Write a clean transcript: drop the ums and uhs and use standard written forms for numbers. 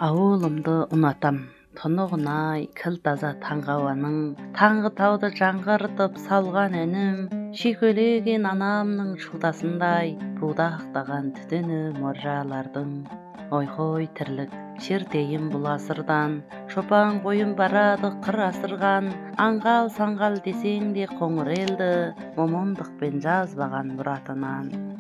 Ауылымды ұнатам. Тұнығынай, кіл таза таңғы ауаның, таңғы тауды жаңғыртып салған әнім, шүйкелеген анамның шудасындай, будақтаған түтіні моржалардың. Ой-хой тірлік, шертейін бұл асырдан, шопан қойын барады қыр асырған, аңғал-саңғал десең де қоңыр елді, момындықпен жазбаған мұратынан.